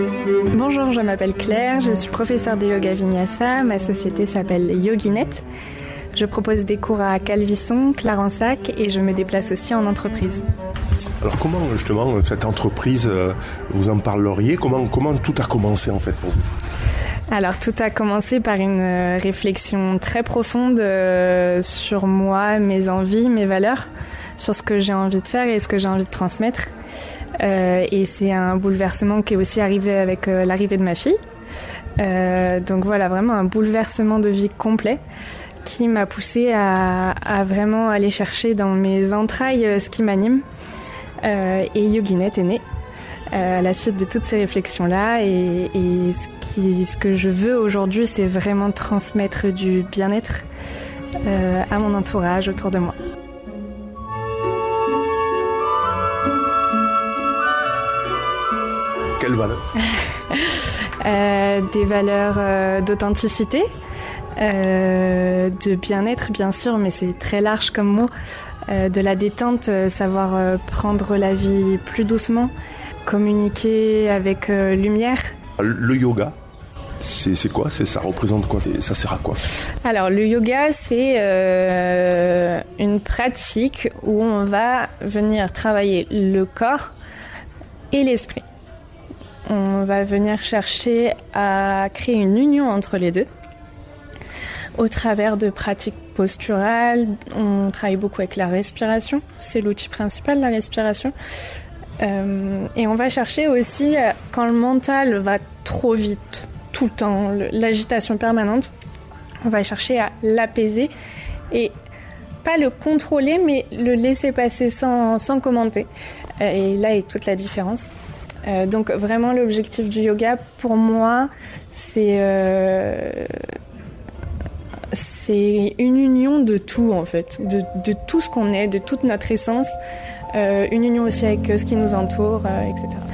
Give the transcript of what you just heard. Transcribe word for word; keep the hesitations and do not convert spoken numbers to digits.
Bonjour, je m'appelle Claire, je suis professeure de yoga vinyasa, ma société s'appelle Yoginet. Je propose des cours à Calvisson, Clarensac et je me déplace aussi en entreprise. Alors comment justement cette entreprise, vous en parleriez, comment, comment tout a commencé en fait pour vous ? Alors tout a commencé par une réflexion très profonde euh, sur moi, mes envies, mes valeurs, sur ce que j'ai envie de faire et ce que j'ai envie de transmettre. Euh, et c'est un bouleversement qui est aussi arrivé avec euh, l'arrivée de ma fille. Euh, donc voilà, vraiment un bouleversement de vie complet qui m'a poussée à, à vraiment aller chercher dans mes entrailles euh, ce qui m'anime. Euh, et Yoginet est né euh, à la suite de toutes ces réflexions-là. Et, et ce, qui, ce que je veux aujourd'hui, c'est vraiment transmettre du bien-être euh, à mon entourage autour de moi. Quelles valeurs ? euh, Des valeurs euh, d'authenticité, euh, de bien-être bien sûr, mais c'est très large comme mot, euh, de la détente, euh, savoir euh, prendre la vie plus doucement, communiquer avec euh, lumière. Le yoga, c'est, c'est quoi ? c'est, Ça représente quoi ? Ça sert à quoi ? Alors le yoga, c'est euh, une pratique où on va venir travailler le corps et l'esprit. On va venir chercher à créer une union entre les deux au travers de pratiques posturales. On travaille beaucoup avec la respiration, c'est l'outil principal, la respiration. Euh, et on va chercher aussi, quand le mental va trop vite, tout le temps, l'agitation permanente, on va chercher à l'apaiser et pas le contrôler, mais le laisser passer sans, sans commenter. Et là est toute la différence. Euh, donc vraiment l'objectif du yoga pour moi c'est euh, c'est une union de tout en fait, de, de tout ce qu'on est, de toute notre essence, euh, une union aussi avec ce qui nous entoure, euh, et cetera.